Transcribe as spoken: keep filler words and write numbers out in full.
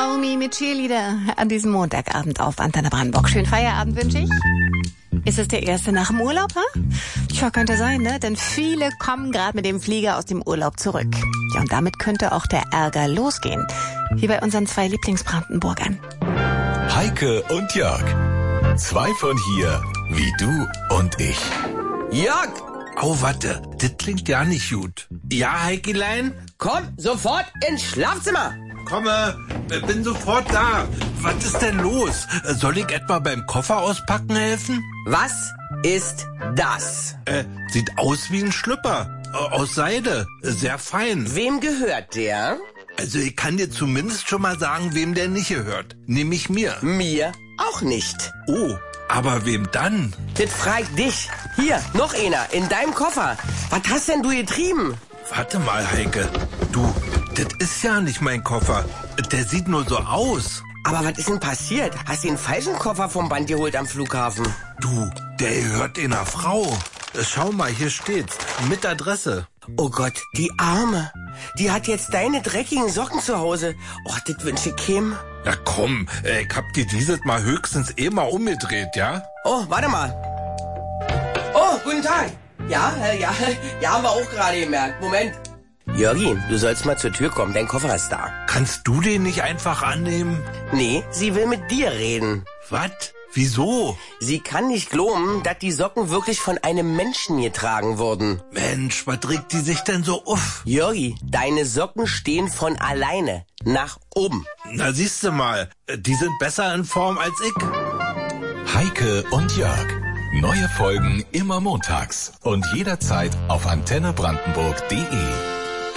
Army mit Cheerleader an diesem Montagabend auf Antenne Brandenburg. Schönen Feierabend wünsche ich. Ist es der erste nach dem Urlaub, ha? Tja, könnte sein, ne? Denn viele kommen gerade mit dem Flieger aus dem Urlaub zurück. Ja, und damit könnte auch der Ärger losgehen. Wie bei unseren zwei Lieblingsbrandenburgern. Heike und Jörg. Zwei von hier, wie du und ich. Jörg! Oh, warte, das klingt ja nicht gut. Ja, Heikelein? Komm sofort ins Schlafzimmer! Komme, bin sofort da. Was ist denn los? Soll ich etwa beim Koffer auspacken helfen? Was ist das? Äh, sieht aus wie ein Schlüpper. Aus Seide. Sehr fein. Wem gehört der? Also ich kann dir zumindest schon mal sagen, wem der nicht gehört. Nämlich mir. Mir auch nicht. Oh, aber wem dann? Das fragt dich. Hier, noch einer, in deinem Koffer. Was hast denn du getrieben? Warte mal, Heike. Du, das ist ja nicht mein Koffer. Der sieht nur so aus. Aber was ist denn passiert? Hast du den falschen Koffer vom Band geholt am Flughafen? Du, der gehört einer Frau. Schau mal, hier steht's. Mit Adresse. Oh Gott, die Arme. Die hat jetzt deine dreckigen Socken zu Hause. Oh, das wünsche ich Kim. Ja komm, ich hab dir dieses Mal höchstens eh mal umgedreht, ja? Oh, warte mal. Oh, guten Tag. Ja, äh, ja, ja, haben wir auch gerade gemerkt. Moment. Jörgi, du sollst mal zur Tür kommen, dein Koffer ist da. Kannst du den nicht einfach annehmen? Nee, sie will mit dir reden. Was? Wieso? Sie kann nicht glauben, dass die Socken wirklich von einem Menschen getragen wurden. Mensch, was regt die sich denn so auf? Jörgi, deine Socken stehen von alleine nach oben. Na siehste mal, die sind besser in Form als ich. Heike und Jörg. Neue Folgen immer montags und jederzeit auf antenne brandenburg punkt de.